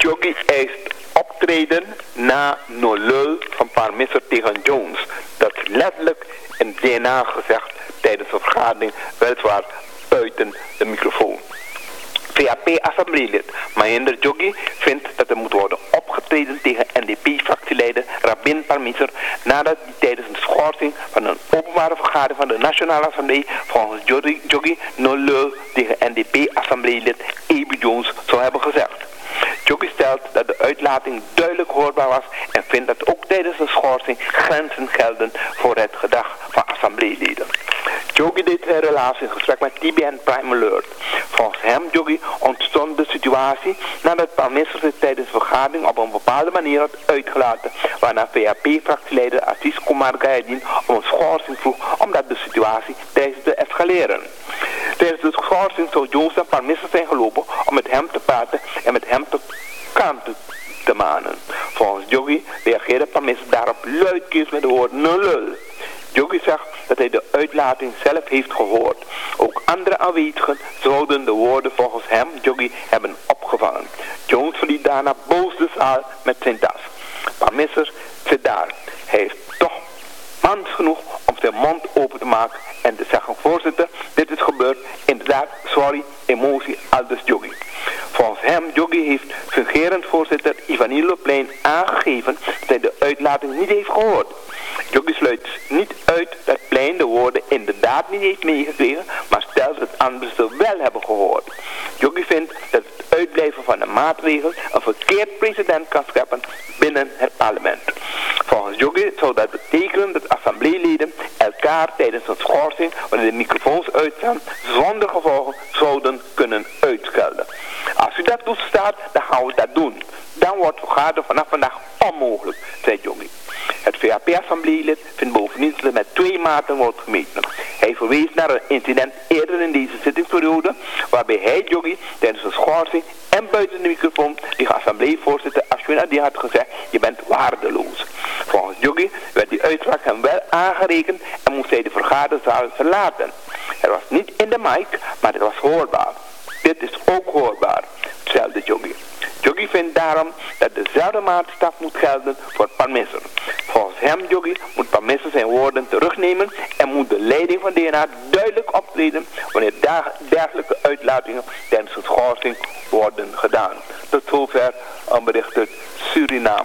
Joggi eist optreden na 0-0 van Parmisser tegen Jones. Dat is letterlijk in DNA gezegd tijdens de vergadering, weliswaar buiten de microfoon. VAP-assembleelid Mahinder Joggi vindt dat er moet worden opgetreden tegen NDP-fractieleider Rabin Parmisser nadat hij tijdens een schorsing van een openbare vergadering van de Nationale Assemblée volgens Joggi 0-0 tegen NDP-assembleelid Ebi Jones zou hebben gezegd. Joggi stelt dat de uitlating duidelijk hoorbaar was en vindt dat ook tijdens de schorsing grenzen gelden voor het gedrag van assembleeleden. Joggi deed zijn relatie in gesprek met TBN Prime Alert. Volgens hem, Joggi, ontstond de situatie nadat Parmisser zich tijdens de vergadering op een bepaalde manier had uitgelaten, waarna VAP-fractieleider Aziz Kumar Gayadin om een schorsing vroeg omdat de situatie dreigde te escaleren. Tijdens de schorsing zou Jones en Parmisser zijn gelopen om met hem te praten en met hem tot kant te manen. Volgens Joggi reageerde Parmisser daarop luidkeels met de woorden 0-0. Joggi zegt dat hij de uitlating zelf heeft gehoord. Ook andere aanwezigen zouden de woorden volgens hem, Joggi, hebben opgevangen. Jones verliet daarna boos de zaal met zijn tas. Parmisser zit daar. Hij heeft toch mans genoeg om zijn mond open te maken en te zeggen: voorzitter, dit is gebeurd. Inderdaad, sorry, emotie, aldus Joggi. Volgens hem, Joggi, heeft fungerend voorzitter Ivanilo Plein aangegeven dat hij de uitlating niet heeft gehoord. Joggi sluit niet uit dat Plein de woorden inderdaad niet heeft meegekregen, maar stelt dat anderen ze wel hebben gehoord. Joggi vindt dat het uitblijven van een maatregel een verkeerd precedent kan scheppen binnen het parlement. Volgens Joggi zou dat betekenen dat assembleeleden elkaar tijdens een schorsing, wanneer de microfoons uitstaan, zonder gevolgen zouden kunnen uitschelden. Als u dat toestaat, dan gaan we dat doen. Dan wordt vergaderen vanaf vandaag onmogelijk, zei Joggi. Het VAP-assembleelid vindt bovendien dat er met 2 maten wordt gemeten. Hij verwees naar een incident eerder in deze zittingsperiode, waarbij hij, Joggi, tijdens een schorsing en buiten de microfoon tegen assembleevoorzitter Ashwin Adi had gezegd: je bent waardeloos. Volgens Joggi werd die uitspraak hem wel aangerekend en moest hij de vergaderzaal verlaten. Het was niet in de mic, maar het was hoorbaar. Dit is ook hoorbaar, stelde Joggi. Joggi vindt daarom dat dezelfde maatstaf moet gelden voor Parmisser. Volgens hem, Joggi, moet Parmisser zijn woorden terugnemen en moet de leiding van DNA duidelijk optreden wanneer dergelijke uitlatingen tijdens een schorsing worden gedaan. Tot zover een bericht uit Suriname.